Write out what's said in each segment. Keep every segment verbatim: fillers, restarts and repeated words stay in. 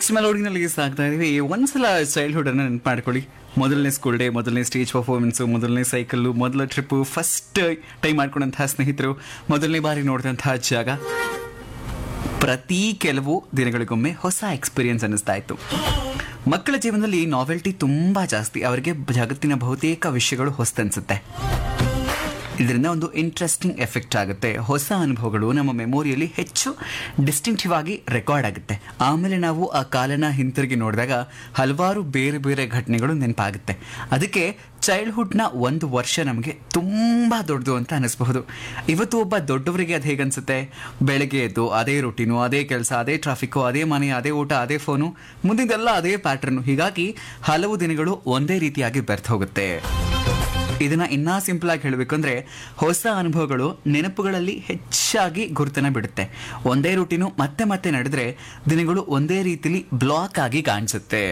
Next ಮೆಲೋಡಿನಲ್ಲಿ ಸಾಗ್ತಾ ಇದೀವಿ. ಒಂದ್ಸಲ ಚೈಲ್ಡ್ಹುಡ್ ಅನ್ನು ನೆನಪು ಮಾಡ್ಕೊಳ್ಳಿ. ಮೊದಲನೇ ಸ್ಕೂಲ್ ಡೇ, ಮೊದಲನೇ ಸ್ಟೇಜ್ ಪರ್ಫಾರ್ಮೆನ್ಸು, ಮೊದಲನೇ ಸೈಕಲ್ಲು, ಮೊದಲ ಟ್ರಿಪ್ಪು, ಫಸ್ಟ್ ಟೈಮ್ ಮಾಡ್ಕೊಂಡಂತಹ ಸ್ನೇಹಿತರು, ಮೊದಲನೇ ಬಾರಿ ನೋಡಿದಂತಹ ಜಾಗ. ಪ್ರತಿ ಕೆಲವು ದಿನಗಳಿಗೊಮ್ಮೆ ಹೊಸ ಎಕ್ಸ್ಪೀರಿಯನ್ಸ್ ಅನ್ನಿಸ್ತಾ ಇತ್ತು. ಮಕ್ಕಳ ಜೀವನದಲ್ಲಿ ನಾವೆಲ್ಟಿ ತುಂಬ ಜಾಸ್ತಿ. ಅವರಿಗೆ ಜಗತ್ತಿನ ಬಹುತೇಕ ವಿಷಯಗಳು ಹೊಸದನ್ಸುತ್ತೆ. ಇದರಿಂದ ಒಂದು ಇಂಟ್ರೆಸ್ಟಿಂಗ್ ಎಫೆಕ್ಟ್ ಆಗುತ್ತೆ. ಹೊಸ ಅನುಭವಗಳು ನಮ್ಮ ಮೆಮೊರಿಯಲ್ಲಿ ಹೆಚ್ಚು ಡಿಸ್ಟಿಂಕ್ಟಿವ್ ಆಗಿ ರೆಕಾರ್ಡ್ ಆಗುತ್ತೆ. ಆಮೇಲೆ ನಾವು ಆ ಕಾಲನ ಹಿಂತಿರುಗಿ ನೋಡಿದಾಗ ಹಲವಾರು ಬೇರೆ ಬೇರೆ ಘಟನೆಗಳು ನೆನಪಾಗುತ್ತೆ. ಅದಕ್ಕೆ ಚೈಲ್ಡ್ಹುಡ್ನ ಒಂದು ವರ್ಷ ನಮಗೆ ತುಂಬ ದೊಡ್ಡದು ಅಂತ ಅನ್ನಿಸ್ಬಹುದು. ಇವತ್ತು ಒಬ್ಬ ದೊಡ್ಡವರಿಗೆ ಅದು ಹೇಗನ್ಸುತ್ತೆ? ಬೆಳಗ್ಗೆ ಎದ್ದು ಅದೇ ರೂಟೀನು, ಅದೇ ಕೆಲಸ, ಅದೇ ಟ್ರಾಫಿಕ್ಕು, ಅದೇ ಮನೆ, ಅದೇ ಊಟ, ಅದೇ ಫೋನು, ಮುಂದಿದ್ದೆಲ್ಲ ಅದೇ ಪ್ಯಾಟ್ರನ್ನು. ಹೀಗಾಗಿ ಹಲವು ದಿನಗಳು ಒಂದೇ ರೀತಿಯಾಗಿ ಬೆರ್ತು ಹೋಗುತ್ತೆ. ಇದನ್ನ ಇನ್ನೂ ಸಿಂಪಲ್ ಆಗಿ ಹೇಳಬೇಕು ಅಂದ್ರೆ, ಹೊಸ ಅನುಭವಗಳು ನೆನಪುಗಳಲ್ಲಿ ಹೆಚ್ಚಾಗಿ ಗುರುತನ ಬಿಡುತ್ತೆ. ಒಂದೇ ರೂಟೀನು ಮತ್ತೆ ಮತ್ತೆ ನಡೆದ್ರೆ ದಿನಗಳು ಒಂದೇ ರೀತಿಲಿ ಬ್ಲಾಕ್ ಆಗಿ ಕಾಣಿಸುತ್ತೆ.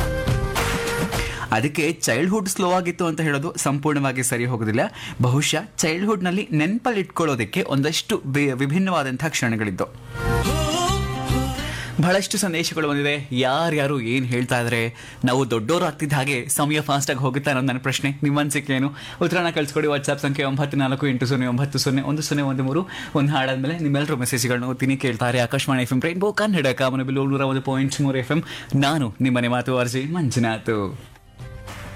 ಅದಕ್ಕೆ ಚೈಲ್ಡ್ಹುಡ್ ಸ್ಲೋ ಆಗಿತ್ತು ಅಂತ ಹೇಳೋದು ಸಂಪೂರ್ಣವಾಗಿ ಸರಿ ಹೋಗೋದಿಲ್ಲ. ಬಹುಶಃ ಚೈಲ್ಡ್ಹುಡ್ನಲ್ಲಿ ನೆನಪಲ್ಲಿ ಇಟ್ಕೊಳ್ಳೋದಕ್ಕೆ ಒಂದಷ್ಟು ವಿಭಿನ್ನವಾದಂತಹ ಕ್ಷಣಗಳಿದ್ದು. ಬಹಳಷ್ಟು ಸಂದೇಶಗಳು ಬಂದಿದೆ. ಯಾರ್ಯಾರು ಏನು ಹೇಳ್ತಾ ಇದ್ದಾರೆ? ನಾವು ದೊಡ್ಡವರು ಆಗ್ತಿದ್ದ ಹಾಗೆ ಸಮಯ ಫಾಸ್ಟಾಗಿ ಹೋಗುತ್ತಾ ಅನ್ನೋದು ನನ್ನ ಪ್ರಶ್ನೆ. ನಿಮ್ಮ ಅನಿಸಿಕೆ ಏನು? ಉತ್ತರನ ಕಳಿಸ್ಕೊಡಿ. ವಾಟ್ಸ್ಆಪ್ ಸಂಖ್ಯೆ ಒಂಬತ್ತು ನಾಲ್ಕು ಎಂಟು ಸೊನ್ನೆ ಒಂಬತ್ತು ಸೊನ್ನೆ ಒಂದು ಸೊನ್ನೆ ಒಂದು ಮೂರು. ಒಂದು ಹಾಡಾದ್ಮೇಲೆ ನಿಮ್ಮೆಲ್ಲರೂ ಮೆಸೇಜ್ಗಳನ್ನ ಓದ್ತೀನಿ. ಕೇಳ್ತಾರೆ Akashvani F M rainbow Kannada ಕಾಮನಬಿಲ್ಲು ನೂರ ಒಂದು ಪಾಯಿಂಟ್ ಮೂರು ಎಫ್ ಎಂ. ನಾನು ನಿಮ್ಮನೆ ಮಾತು ಅರ್ಜಿ ಮಂಜುನಾಥ್.